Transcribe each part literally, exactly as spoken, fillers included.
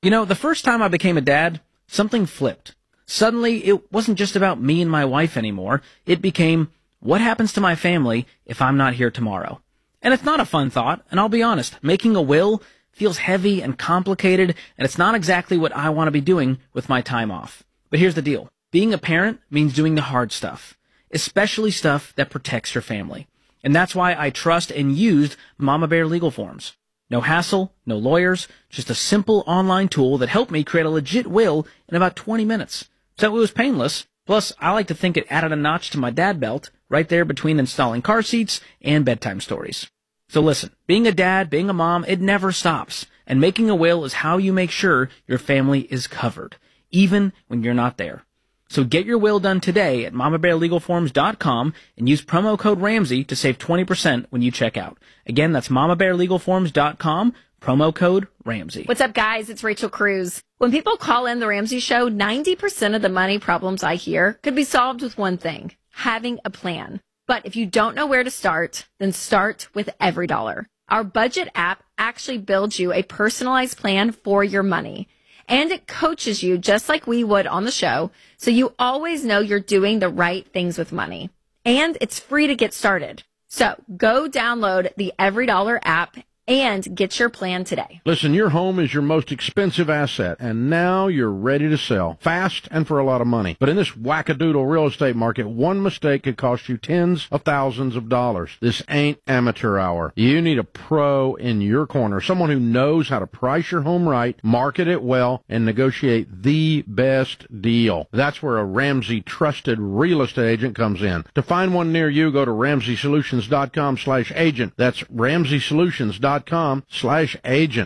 You know, the first time I became a dad, something flipped. Suddenly, it wasn't just about me and my wife anymore. It became, what happens to my family if I'm not here tomorrow? And it's not a fun thought, and I'll be honest, making a will feels heavy and complicated, and it's not exactly what I want to be doing with my time off. But here's the deal. Being a parent means doing the hard stuff, especially stuff that protects your family. And that's why I trust and used Mama Bear Legal Forms. No hassle, no lawyers, just a simple online tool that helped me create a legit will in about twenty minutes. So it was painless. Plus, I like to think it added a notch to my dad belt, right there between installing car seats and bedtime stories. So listen, being a dad, being a mom, it never stops. And making a will is how you make sure your family is covered, even when you're not there. So get your will done today at mama bear legal forms dot com and use promo code Ramsey to save twenty percent when you check out. Again, that's mama bear legal forms dot com, promo code Ramsey. What's up, guys? It's Rachel Cruz. When people call in The Ramsey Show, ninety percent of the money problems I hear could be solved with one thing, having a plan. But if you don't know where to start, then start with EveryDollar. Our budget app actually builds you a personalized plan for your money. And it coaches you just like we would on the show, so you always know you're doing the right things with money. And it's free to get started. So go download the EveryDollar app and get your plan today. Listen, your home is your most expensive asset, and now you're ready to sell, fast and for a lot of money. But in this wackadoodle real estate market, one mistake could cost you tens of thousands of dollars. This ain't amateur hour. You need a pro in your corner, someone who knows how to price your home right, market it well, and negotiate the best deal. That's where a Ramsey trusted real estate agent comes in. To find one near you, go to ramsey solutions dot com slash agent. That's ramsey solutions dot com slash agent.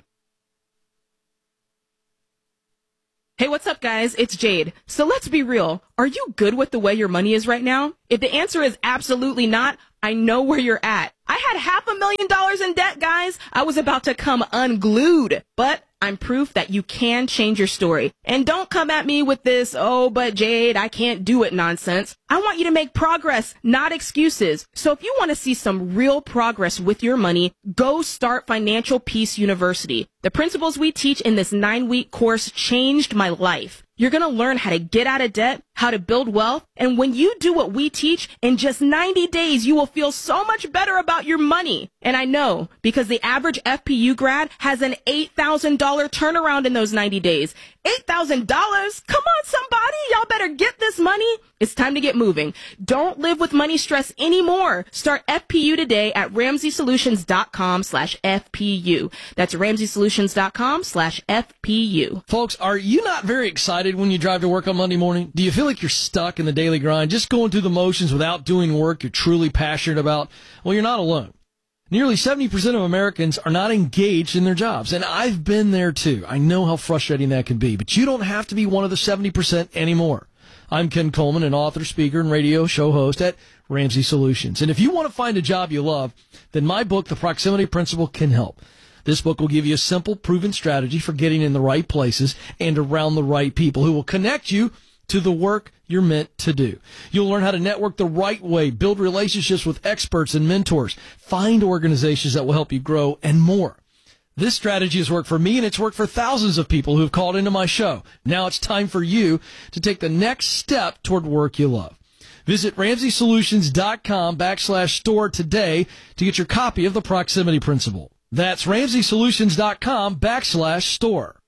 Hey, what's up, guys? It's Jade. So let's be real. Are you good with the way your money is right now? If the answer is absolutely not, I know where you're at. I had half a million dollars in debt, guys. I was about to come unglued, but I'm proof that you can change your story. And don't come at me with this, oh, but Jade, I can't do it nonsense. I want you to make progress, not excuses. So if you want to see some real progress with your money, go start Financial Peace University. The principles we teach in this nine-week course changed my life. You're going to learn how to get out of debt, how to build wealth, and when you do what we teach, in just ninety days, you will feel so much better about your money. And I know, because the average F P U grad has an eight thousand dollars turnaround in those ninety days. eight thousand dollars? Come on, somebody. Y'all better get this money. It's time to get moving. Don't live with money stress anymore. Start F P U today at ramsey solutions dot com slash F P U. That's ramsey solutions dot com slash F P U. Folks, are you not very excited when you drive to work on Monday morning? Do you feel like you're stuck in the daily grind, just going through the motions without doing work you're truly passionate about? Well, you're not alone. Nearly seventy percent of Americans are not engaged in their jobs, and I've been there too. I know how frustrating that can be, but you don't have to be one of the seventy percent anymore. I'm Ken Coleman, an author, speaker, and radio show host at Ramsey Solutions. And if you want to find a job you love, then my book, The Proximity Principle, can help. This book will give you a simple, proven strategy for getting in the right places and around the right people who will connect you to the work you're meant to do. You'll learn how to network the right way, build relationships with experts and mentors, find organizations that will help you grow, and more. This strategy has worked for me, and it's worked for thousands of people who have called into my show. Now it's time for you to take the next step toward work you love. Visit ramsey solutions dot com backslash store today to get your copy of The Proximity Principle. That's ramsey solutions dot com backslash store.